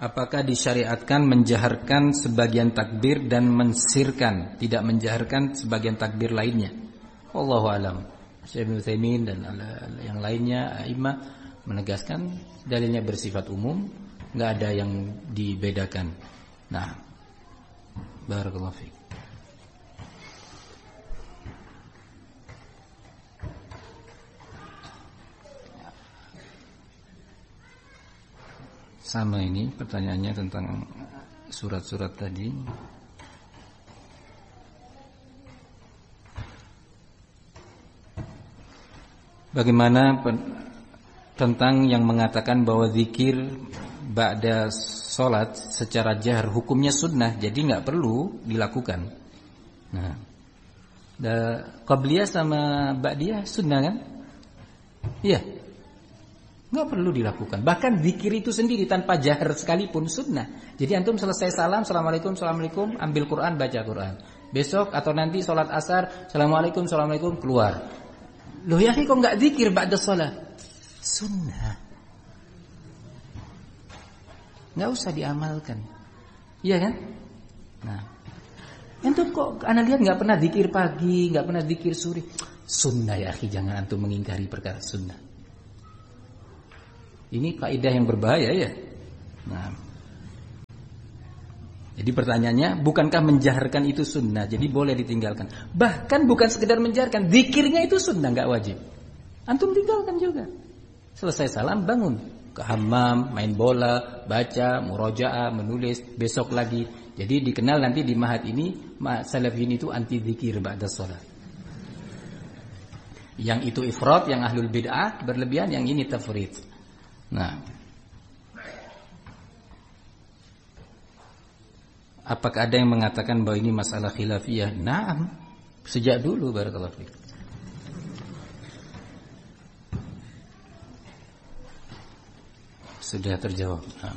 Apakah disyariatkan menjaharkan sebagian takbir dan mensirkan, tidak menjaharkan sebagian takbir lainnya? Wallahu alam. Syekh Ibnu Utsaimin dan yang lainnya a'immah menegaskan dalilnya bersifat umum, enggak ada yang dibedakan. Nah, barakallahu fiik. Sama ini pertanyaannya tentang surat-surat tadi. Bagaimana tentang yang mengatakan bahwa zikir ba'da sholat secara jahar hukumnya sunnah, jadi nggak perlu dilakukan. Nah, qabliyah sama ba'diyah sunnah kan? Iya. Nggak perlu dilakukan. Bahkan zikir itu sendiri tanpa jahar sekalipun sunnah. Jadi antum selesai salam, assalamualaikum, assalamualaikum, ambil Quran, baca Quran. Besok atau nanti sholat asar, assalamualaikum, assalamualaikum, keluar. Loh ya kok nggak zikir ba'da sholat? Sunnah. Nggak usah diamalkan. Iya kan? Nah, antum kok ana lihat nggak pernah zikir pagi, nggak pernah zikir sore. Sunnah ya akhi, jangan antum mengingkari perkara sunnah. Ini kaidah yang berbahaya ya. Nah, jadi pertanyaannya, bukankah menjaharkan itu sunnah? Jadi boleh ditinggalkan. Bahkan bukan sekedar menjaharkan, zikirnya itu sunnah, nggak wajib. Antum tinggalkan juga. Selesai salam bangun, ke hammam, main bola, baca, murojaah, menulis, besok lagi. Jadi dikenal nanti di mahat ini, salafin itu anti zikir ba'da shalah. Yang itu ifrat, yang ahlul bid'ah berlebihan, yang ini tafrid. Nah, apakah ada yang mengatakan bahwa ini masalah khilafiyah? Naam, sejak dulu barakallahu fiik. Sudah terjawab. Nah.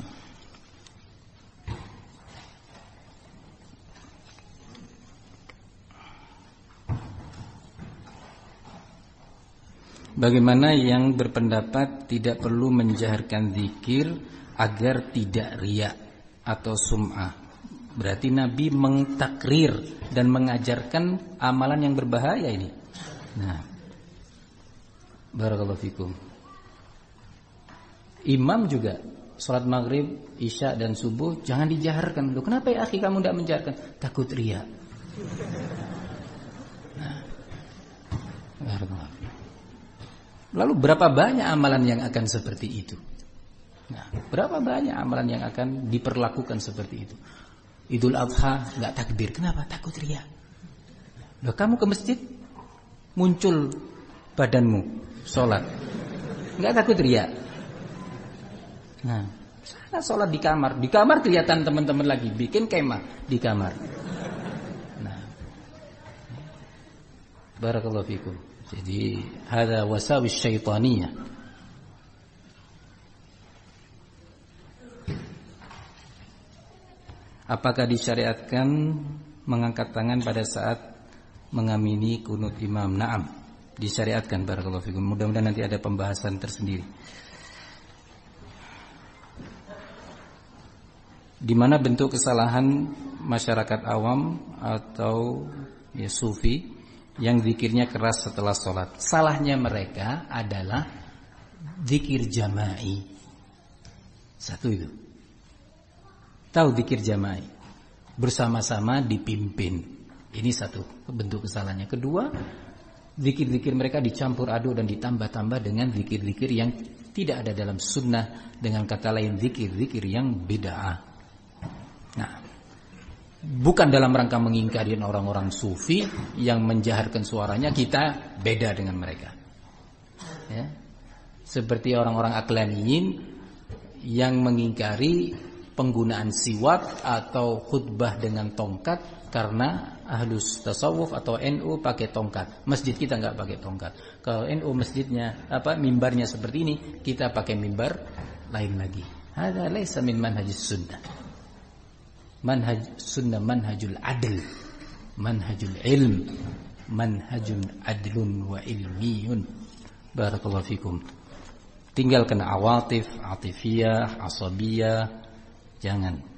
Bagaimana yang berpendapat tidak perlu menjaharkan zikir agar tidak riya atau sum'ah? Berarti Nabi mengtakrir dan mengajarkan amalan yang berbahaya ini. Nah, barakallahu fikum. Imam juga salat maghrib, isya dan subuh jangan dijaharkan. Loh, kenapa ya akhi kamu tidak menjaharkan? Takut riya. Nah, barakallahu fikum. Lalu berapa banyak amalan yang akan seperti itu? Nah, berapa banyak amalan yang akan diperlakukan seperti itu? Idul Adha nggak takbir, kenapa? Takut riya. Loh, kamu ke masjid muncul badanmu sholat, nggak takut riya? Nah, sana sholat di kamar kelihatan teman-teman lagi bikin kemah di kamar. Nah, barakallahu fikum. Jadi hada wasawis syaitaniyah. Apakah disyariatkan mengangkat tangan pada saat mengamini kunut imam? Naam, disyariatkan barakallahu fikum. Mudah-mudahan nanti ada pembahasan tersendiri. Di mana bentuk kesalahan masyarakat awam atau ya sufi yang zikirnya keras setelah sholat? Salahnya mereka adalah zikir jama'i. Satu itu. Tahu zikir jama'i? Bersama-sama dipimpin. Ini satu bentuk kesalahannya. Kedua, zikir-zikir mereka dicampur aduk dan ditambah-tambah dengan zikir-zikir yang tidak ada dalam sunnah. Dengan kata lain, zikir-zikir yang bid'ah. Nah, bukan dalam rangka mengingkari orang-orang sufi yang menjaharkan suaranya, kita beda dengan mereka. Ya. Seperti orang-orang aklaniyin yang mengingkari penggunaan siwak atau khutbah dengan tongkat karena ahlus tasawuf atau NU pakai tongkat. Masjid kita nggak pakai tongkat. Kalau NU masjidnya mimbarnya seperti ini, kita pakai mimbar lain lagi. Hada laisa min manhajis sunnah. Manhaj sunnah manhajul adl, manhajul ilm, manhajun adlun wa ilmiyun. Barakallahu fikum. Tinggalkan awatif, atifiyah, asabiyah. Jangan.